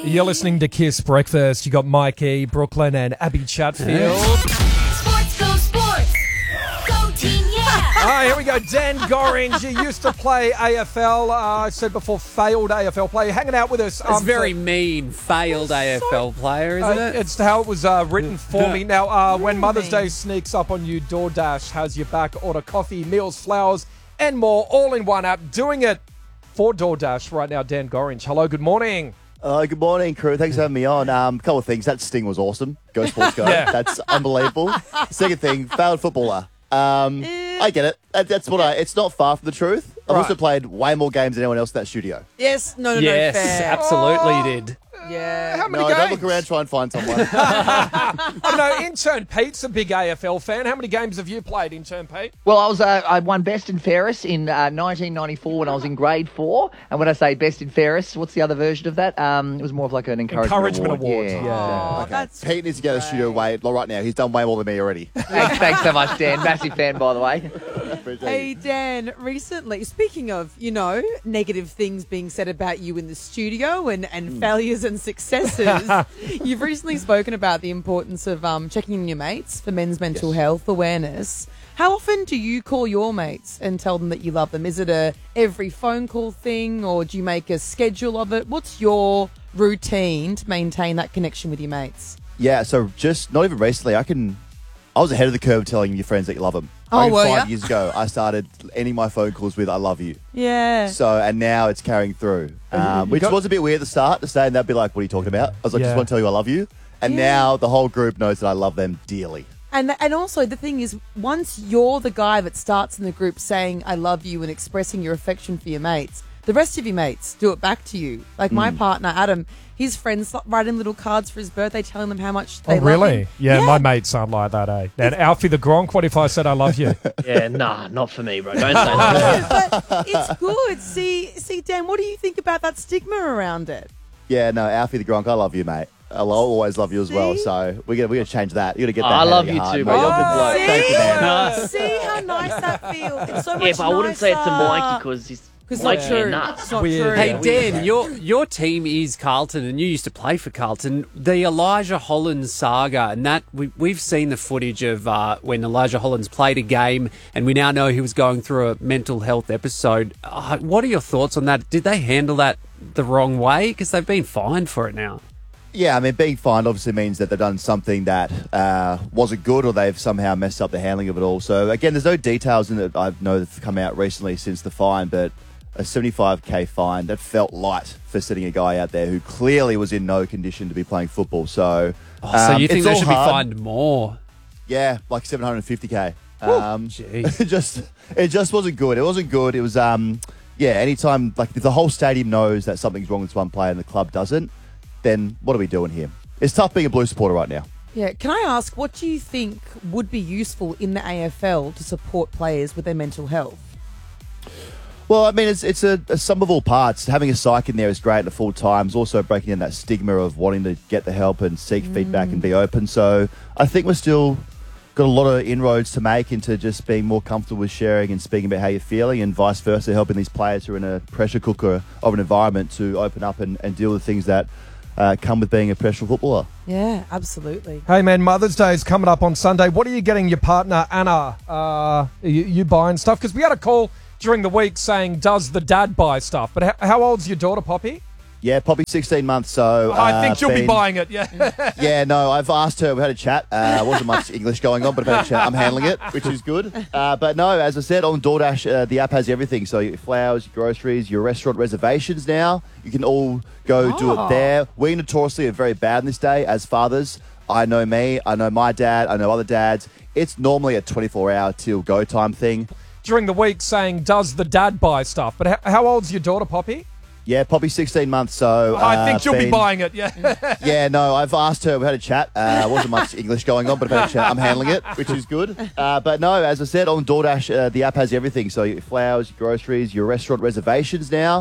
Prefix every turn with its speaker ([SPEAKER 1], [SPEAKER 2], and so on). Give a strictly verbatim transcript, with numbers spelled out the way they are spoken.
[SPEAKER 1] You're listening to Kiss Breakfast. You got Mikey, Brooklyn, and Abby Chatfield.
[SPEAKER 2] Sports, go sports. Go team, yeah.
[SPEAKER 1] All right, here we go. Dan Gorringe, you used to play A F L. Uh, I said before, failed A F L player. Hanging out with us.
[SPEAKER 3] It's
[SPEAKER 1] um,
[SPEAKER 3] very
[SPEAKER 1] for,
[SPEAKER 3] mean, failed A F L player, isn't
[SPEAKER 1] uh,
[SPEAKER 3] it?
[SPEAKER 1] It's how it was uh, written for me. Now, uh, when
[SPEAKER 2] Really?
[SPEAKER 1] Mother's Day sneaks up on you, DoorDash has your back. Order coffee, meals, flowers, and more, all in one app. Doing it for DoorDash right now. Dan Gorringe. Hello, good morning.
[SPEAKER 4] Uh, good morning, crew. Thanks for having me on. Um, a couple of things. That sting was awesome. Go Sports Go.
[SPEAKER 1] Yeah.
[SPEAKER 4] That's unbelievable. Second thing, failed footballer. Um, I get it. That, that's what I. It's not far from the truth. I've
[SPEAKER 1] Right.
[SPEAKER 4] also played way more games than anyone else in that studio.
[SPEAKER 5] Yes, no, no,
[SPEAKER 3] yes,
[SPEAKER 5] no, fair.
[SPEAKER 3] absolutely you did.
[SPEAKER 5] Yeah.
[SPEAKER 1] How many
[SPEAKER 4] No,
[SPEAKER 1] games?
[SPEAKER 4] don't look around. Try and find someone.
[SPEAKER 1] I know, intern Pete's a big A F L fan. How many games have you played, intern Pete?
[SPEAKER 6] Well, I was uh, I won best and fairest in uh, nineteen ninety-four when I was in grade four. And when I say best and fairest, what's the other version of that? Um, it was more of like an encouragement,
[SPEAKER 1] Encouragement award.
[SPEAKER 6] Yeah.
[SPEAKER 5] Oh,
[SPEAKER 4] Okay.
[SPEAKER 5] that's
[SPEAKER 4] Pete needs to get out of the studio way right now. He's done way more than me already.
[SPEAKER 6] Thanks, thanks so much, Dan. Massive fan, by the way.
[SPEAKER 5] Hey, Dan, recently, speaking of, you know, negative things being said about you in the studio and, and failures and successes, you've recently spoken about the importance of um, checking in your mates for men's mental
[SPEAKER 4] Yes.
[SPEAKER 5] health awareness. How often do you call your mates and tell them that you love them? Is it a every phone call thing, or do you make a schedule of it? What's your routine to maintain that connection with your mates?
[SPEAKER 4] Yeah, so just not even recently. I can. I was ahead of the curve telling your friends that you love them.
[SPEAKER 5] Oh,
[SPEAKER 4] I reckon
[SPEAKER 5] were
[SPEAKER 4] five
[SPEAKER 5] ya?
[SPEAKER 4] years ago, I started ending my phone calls with "I love you."
[SPEAKER 5] Yeah.
[SPEAKER 4] So, and now it's carrying through, um, which
[SPEAKER 1] got-
[SPEAKER 4] was a bit weird at the start to say, and they'd be like, what are you talking about? I was like,
[SPEAKER 1] Yeah.
[SPEAKER 4] just want to tell you I love you. And
[SPEAKER 5] Yeah.
[SPEAKER 4] now the whole group knows that I love them dearly.
[SPEAKER 5] And and also the thing is, once you're the guy that starts in the group saying I love you and expressing your affection for your mates, the rest of your mates do it back to you. Like my
[SPEAKER 1] Mm.
[SPEAKER 5] partner Adam, his friends write him little cards for his birthday telling them how much they
[SPEAKER 1] Oh,
[SPEAKER 5] love
[SPEAKER 1] really?
[SPEAKER 5] him.
[SPEAKER 1] Yeah, my mates aren't like that, eh? And Alfie the Gronk, what if I said I love you?
[SPEAKER 7] Yeah, nah, not for me, bro. Don't say that.
[SPEAKER 5] But it's good. See, see, Dan, what do you think about that stigma around it?
[SPEAKER 4] Yeah, no, Alfie the Gronk, I love you, mate. I'll always love you as well.
[SPEAKER 5] See?
[SPEAKER 4] So we're gonna we're gonna change that. You're gonna get
[SPEAKER 7] Oh,
[SPEAKER 4] that.
[SPEAKER 7] I
[SPEAKER 4] out of
[SPEAKER 7] love
[SPEAKER 4] your
[SPEAKER 7] you
[SPEAKER 4] heart,
[SPEAKER 7] too,
[SPEAKER 4] mate.
[SPEAKER 7] bro.
[SPEAKER 4] You're
[SPEAKER 7] You're
[SPEAKER 4] a
[SPEAKER 7] good bloke.
[SPEAKER 4] Thank you, man.
[SPEAKER 5] See how nice that feels. It's so much
[SPEAKER 7] Yeah, but I wouldn't say it's a
[SPEAKER 5] nicer.
[SPEAKER 7] Mikey because he's
[SPEAKER 5] Because
[SPEAKER 7] Mikey
[SPEAKER 5] it's not true.
[SPEAKER 7] nuts.
[SPEAKER 5] It's not
[SPEAKER 1] Weird.
[SPEAKER 5] true.
[SPEAKER 3] Hey, Dan, your your team is Carlton, and you used to play for Carlton. The Elijah Hollands saga, and that we, we've seen the footage of uh, when Elijah Hollands played a game, and we now know he was going through a mental health episode. Uh, what are your thoughts on that? Did they handle that the wrong way? Because they've been fined for it now.
[SPEAKER 4] Yeah, I mean, being fined obviously means that they've done something that uh, wasn't good, or they've somehow messed up the handling of it all. So again, there's no details in it. I know that's come out recently since the fine, but a seventy-five K fine, that felt light for sitting a guy out there who clearly was in no condition to be playing football. So,
[SPEAKER 3] Oh, so
[SPEAKER 4] um,
[SPEAKER 3] you think
[SPEAKER 4] it's
[SPEAKER 3] they
[SPEAKER 4] all
[SPEAKER 3] should
[SPEAKER 4] hard.
[SPEAKER 3] be fined more?
[SPEAKER 4] Yeah, like seven hundred fifty K. Um,
[SPEAKER 3] jeez.
[SPEAKER 4] it just it just wasn't good. It wasn't good. It was um yeah. Anytime like if the whole stadium knows that something's wrong with one player and the club doesn't, then what are we doing here? It's tough being a Blue supporter right now.
[SPEAKER 5] Yeah, can I ask, what do you think would be useful in the A F L to support players with their mental health?
[SPEAKER 4] Well, I mean, it's it's a, a sum of all parts. Having a psych in there is great at full times. Also breaking in that stigma of wanting to get the help and seek feedback and be open. So I think we're still got a lot of inroads to make into just being more comfortable with sharing and speaking about how you're feeling, and vice versa, helping these players who are in a pressure cooker of an environment to open up and, and deal with things that uh, come with being a professional footballer.
[SPEAKER 5] Yeah, absolutely.
[SPEAKER 1] Hey, man, Mother's Day is coming up on Sunday. What are you getting your partner, Anna? Uh, you, you buying stuff? Because we had a call during the week saying, does the dad buy stuff? But how, how old's your daughter, Poppy?
[SPEAKER 4] Yeah, Poppy, sixteen months. So
[SPEAKER 1] I
[SPEAKER 4] uh,
[SPEAKER 1] think she'll be
[SPEAKER 4] been-
[SPEAKER 1] buying it, yeah.
[SPEAKER 4] Yeah, no, I've asked her. We had a chat. Uh, wasn't much English going on, but I've had a chat. I'm handling it, which is good. Uh, but no, as I said, on DoorDash, uh, the app has everything. So your flowers, your groceries, your restaurant reservations now. You can all go do
[SPEAKER 5] Oh.
[SPEAKER 4] it there. We notoriously are very bad on this day as fathers. I know me. I know my dad. I know other dads. It's normally a twenty-four hour till go time thing.
[SPEAKER 1] During the week saying, does the dad buy stuff? But how, how old's your daughter, Poppy?
[SPEAKER 4] Yeah, Poppy, sixteen months. So
[SPEAKER 1] I
[SPEAKER 4] uh,
[SPEAKER 1] think she'll be
[SPEAKER 4] been-
[SPEAKER 1] buying it, yeah.
[SPEAKER 4] Yeah, no, I've asked her. We had a chat. Uh, wasn't much English going on, but I've had a chat. I'm handling it, which is good. Uh, but no, as I said, on DoorDash, uh, the app has everything. So your flowers, your groceries, your restaurant reservations now.